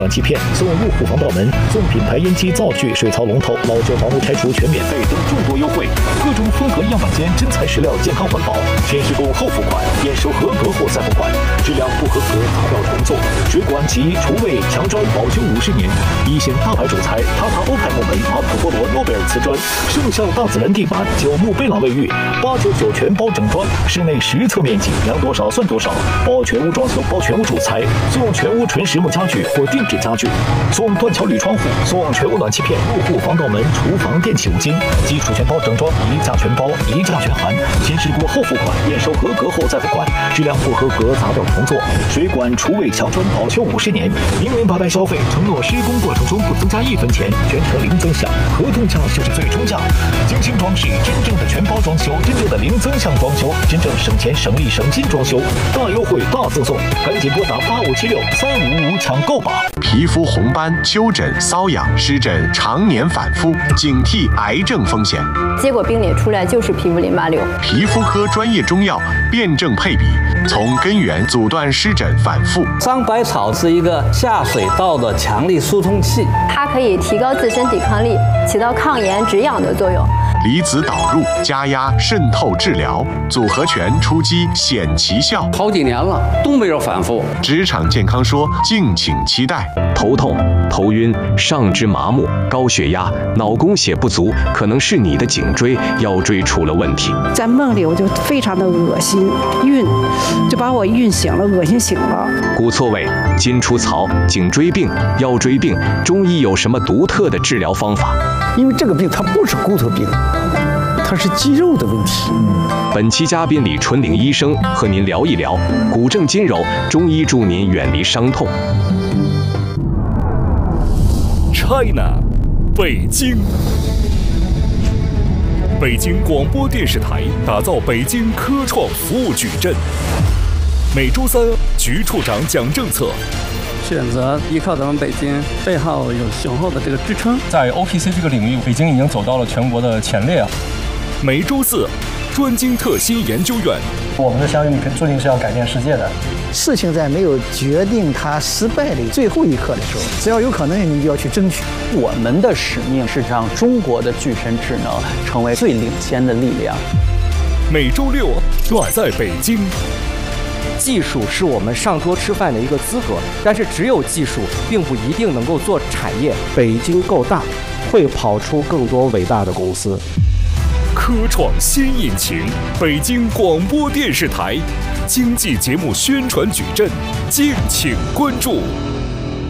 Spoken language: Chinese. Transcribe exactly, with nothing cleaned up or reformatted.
暖气片送入户防盗门，送品牌烟机灶具、水槽龙头、老旧房屋拆除全免费等众多优惠。各种风格样板间真材实料，健康环保，先施工后付款，验收合格后再付款，质量不合格砸掉重做。水管及厨卫墙砖保修五十年，一线大牌主材塔塔欧派木门、阿普波罗诺贝尔瓷砖，圣效大自然地板、九牧贝朗卫浴，八九九全包整装，室内实测面积量多少算多少，包全屋装修，包全屋主材，送全屋纯实木家具或定制家具，送断桥铝窗户，送全屋暖气片、入户防盗门、厨房电器五金，基础全包整装，一价全包，一价全含，先施工后付款，验收合格后再付款，质量不合格砸掉重做。水管、厨卫、墙砖保修五十年，明年八百消费，承诺施工过程中不增加一分钱，全程零增项，合同价就是最终价。精心装饰，真正的全包装修，真正的零增项装修，真正省钱省力省心装修，大优惠大赠送，赶紧拨打八五七六三五五五抢购吧！ 皮肤红斑、丘疹、瘙痒、湿疹常年反复，警惕癌症风险。 结果病理出来就是皮肤淋巴瘤。 皮肤科专业中药辨证配比，从根源阻断湿疹反复。 桑白草是一个下水道的强力疏通器， 它可以提高自身抵抗力，起到抗炎止痒的作用。 离子导入、加压、渗透治疗组合拳出击显奇效， 好几年了都没有反复。 职场健康说，敬请期待。 头痛、头晕、上肢麻木、高血压、脑供血不足，可能是你的颈椎、腰椎出了问题。 在梦里我就非常的恶心、晕，就把我晕醒了，恶心醒了。 骨错位、筋出槽、颈椎病、腰椎病，中医有什么独特的治疗方法？ 因为这个病它不是骨头病，它是肌肉的问题。 本期嘉宾李纯岭医生和您聊一聊骨正筋柔，中医助您远离伤痛。 China， 北京。北京广播电视台打造北京科创服务矩阵。每周三，局处长讲政策。 选择依靠咱们北京背后有雄厚的这个支撑， 在 O P C 这个领域，北京已经走到了全国的前列啊。 每周四，专精特新研究院。 我们的相遇注定是要改变世界的。 事情在没有决定它失败的最后一刻的时候，只要有可能，你就要去争取。 我们的使命是让中国的具身智能成为最领先的力量。 每周六，乱在北京。 技术是我们上桌吃饭的一个资格，但是只有技术并不一定能够做产业。 北京够大，会跑出更多伟大的公司。 科创新引擎，北京广播电视台经济节目宣传矩阵，敬请关注。